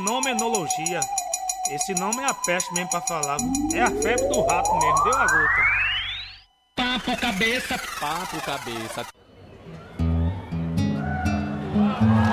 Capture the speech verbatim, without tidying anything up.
Fenomenologia. Esse nome é a peste mesmo pra falar. Viu? É a febre do rato mesmo, deu a gota. Papo cabeça. Papo cabeça.